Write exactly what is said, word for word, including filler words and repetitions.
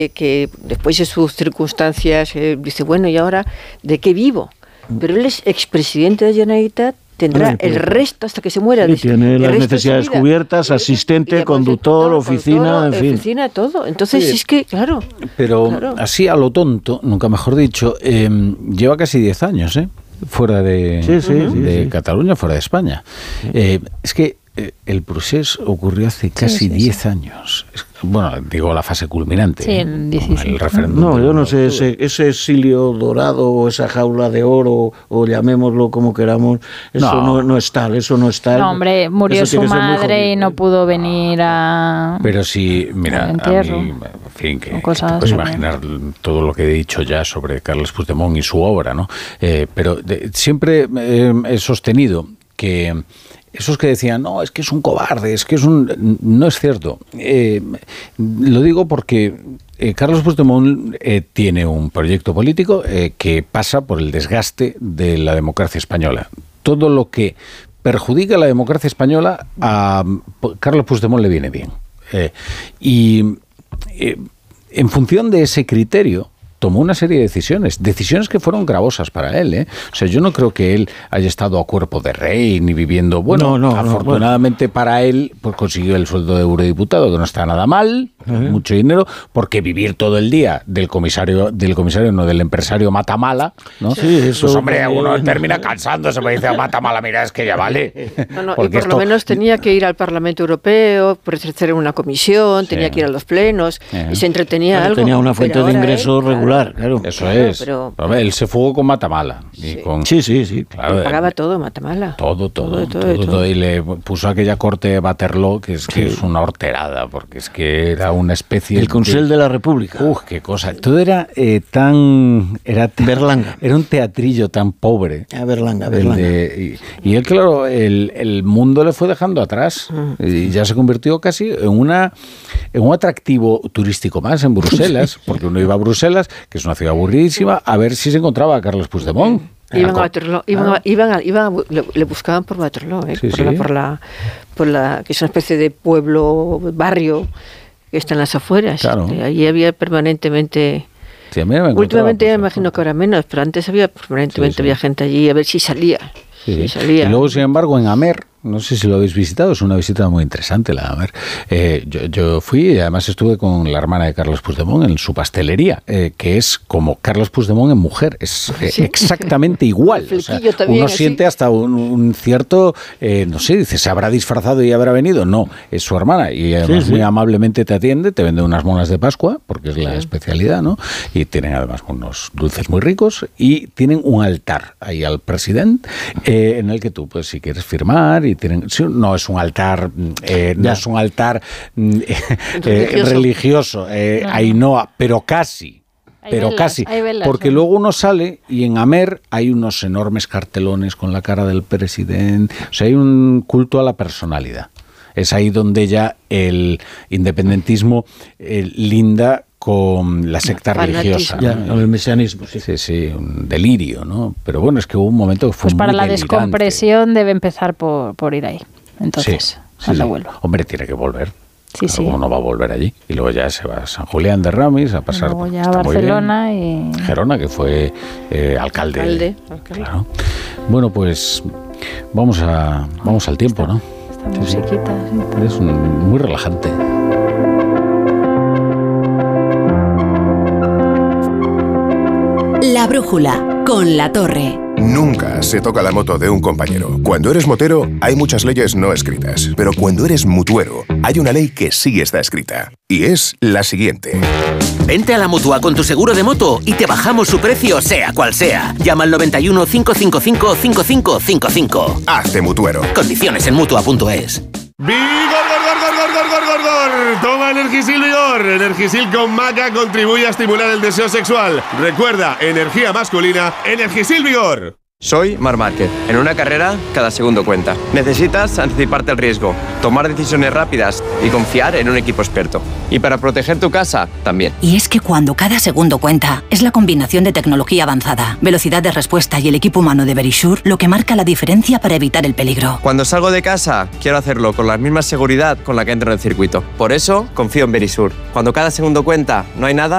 que después de sus circunstancias eh, dice, bueno, ¿y ahora de qué vivo? Pero él es expresidente de la Generalitat, tendrá sí, el resto hasta que se muera. Sí, tiene las necesidades cubiertas, asistente, conductor, oficina, en fin. Oficina, todo. Entonces, sí. es que, claro. Pero claro. así a lo tonto, nunca mejor dicho, eh, lleva casi diez años, ¿eh? Fuera de, sí, sí, de sí, sí. Cataluña, fuera de España. Eh, es que eh, el procés ocurrió hace casi diez sí, sí, sí. años. Es, bueno, digo la fase culminante. Sí, en dieciséis. El referéndum. No, yo no sé, ese, ese exilio dorado o esa jaula de oro, o llamémoslo como queramos, eso no, no, no es tal, eso no es tal. No, hombre, murió su madre y no pudo venir a... Pero sí, mira, a mí, en fin, que, que te puedes imaginar todo lo que he dicho ya sobre Carles Puigdemont y su obra, ¿no? Eh, pero de, siempre eh, he sostenido que esos que decían, no, es que es un cobarde, es que es un... No es cierto. Eh, lo digo porque eh, Carles Puigdemont eh, tiene un proyecto político eh, que pasa por el desgaste de la democracia española. Todo lo que perjudica a la democracia española, a Carles Puigdemont le viene bien. Eh, y eh, en función de ese criterio, tomó una serie de decisiones, decisiones que fueron gravosas para él, ¿eh? O sea, yo no creo que él haya estado a cuerpo de rey ni viviendo... Bueno, no, no, afortunadamente no, bueno. para él pues consiguió el sueldo de eurodiputado, que no está nada mal, uh-huh. mucho dinero, porque vivir todo el día del comisario, del comisario no, del empresario Matamala, ¿no? Sí, eso... Pues hombre, uno termina cansándose, me dice Matamala, mira, es que ya vale. No, no, y por esto... lo menos tenía que ir al Parlamento Europeo, presenciar en una comisión, sí. tenía que ir a los plenos, uh-huh. y se entretenía claro, algo. Tenía una fuente de ingresos regular. Claro. Claro. Eso claro, es. Pero, pero, él se fugó con Matamala. Y sí. Con, sí, sí, sí. Claro, pagaba eh, todo Matamala. Todo, todo, todo, todo, todo, todo. Y le puso aquella corte Waterloo, que es que sí. es una horterada, porque es que era una especie El Consell de, de la República. Uf, qué cosa. Todo era eh, tan... Era tan, Berlanga. Era un teatrillo tan pobre. A Berlanga, Berlanga. De, y, y él, claro, el, el mundo le fue dejando atrás. Mm. Y ya se convirtió casi en, una, en un atractivo turístico más en Bruselas, porque uno iba a Bruselas, que es una ciudad aburridísima, a ver si se encontraba a Carles Puigdemont. Iban a Waterloo, iban, ah. iban, a, iban a, le, le buscaban por Waterloo, ¿eh? sí, por, sí. La, por, la, por la que es una especie de pueblo, barrio que está en las afueras. Claro. Allí había permanentemente... Sí, a mí me últimamente pues, me imagino que ahora menos, pero antes había permanentemente sí, sí. había gente allí a ver si salía. Sí, si salía. Y luego, sin embargo, en Amer, no sé si lo habéis visitado, es una visita muy interesante la de Amer. Eh, yo, yo fui y además estuve con la hermana de Carles Puigdemont en su pastelería, eh, que es como Carles Puigdemont en mujer, es eh, ¿sí? exactamente igual. O sea, uno así. siente hasta un, un cierto, eh, no sé, dice, ¿se habrá disfrazado y habrá venido? No, es su hermana y además sí, sí. muy amablemente te atiende, te vende unas monas de Pascua, porque es la sí. especialidad, ¿no? Y tienen además unos dulces muy ricos y tienen un altar ahí al presidente eh, en el que tú, pues si quieres firmar y tienen, no es un altar, eh, no es un altar eh, religioso, religioso eh, no. Ainhoa, pero casi. Hay pero velas, casi, velas, porque ¿no? luego uno sale y en Amer hay unos enormes cartelones con la cara del presidente, o sea, hay un culto a la personalidad. Es ahí donde ya el independentismo eh, linda con la secta religiosa. Ya, ¿no? El mesianismo, sí. Sí, sí, un delirio, ¿no? Pero bueno, es que hubo un momento que fue pues muy para la delirante. Descompresión debe empezar por, por ir ahí. Entonces, sí, sí, cuando sí. vuelva. Hombre, tiene que volver. Sí, claro, sí. ¿cómo no va a volver allí? Y luego ya se va a San Julián de Ramis a pasar luego ya a Barcelona y... Gerona, que fue eh, alcalde. Alcalde. alcalde. Claro. Bueno, pues vamos a vamos al tiempo, ¿no? Esta sí, musiquita. Sí. Es un, muy relajante. La brújula, con La Torre. Nunca se toca la moto de un compañero. Cuando eres motero, hay muchas leyes no escritas. Pero cuando eres mutuero, hay una ley que sí está escrita. Y es la siguiente. Vente a la Mutua con tu seguro de moto y te bajamos su precio, sea cual sea. Llama al noventa y uno, cinco cinco cinco, cinco cinco cinco cinco. Hazte mutuero. Condiciones en mutua punto es. ¡Vigor, gor, gor, gor, gor, gor, gor, gor! Toma Energisil Vigor. Energisil con maca contribuye a estimular el deseo sexual. Recuerda, energía masculina, Energisil Vigor. Soy Marc Márquez. En una carrera, cada segundo cuenta. Necesitas anticiparte al riesgo, tomar decisiones rápidas y confiar en un equipo experto. Y para proteger tu casa, también. Y es que cuando cada segundo cuenta, es la combinación de tecnología avanzada, velocidad de respuesta y el equipo humano de Verisure lo que marca la diferencia para evitar el peligro. Cuando salgo de casa, quiero hacerlo con la misma seguridad con la que entro en el circuito. Por eso, confío en Verisure. Cuando cada segundo cuenta, no hay nada